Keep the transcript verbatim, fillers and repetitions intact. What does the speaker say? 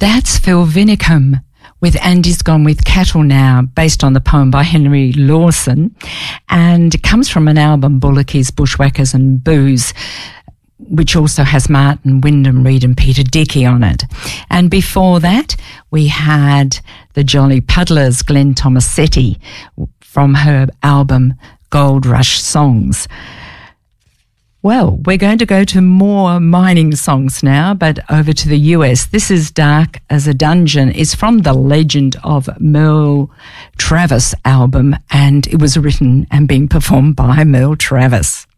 That's Phil Vinicum with Andy's Gone with Cattle Now, based on the poem by Henry Lawson, and it comes from an album, Bullockys, Bushwhackers and Booze, which also has Martin Wyndham Reed and Peter Dickey on it. And before that, we had the Jolly Puddlers, Glenn Tomasetti, from her album Gold Rush Songs. Well, we're going to go to more mining songs now, but over to the U S. This is Dark as a Dungeon. It's from the Legend of Merle Travis album, and it was written and being performed by Merle Travis.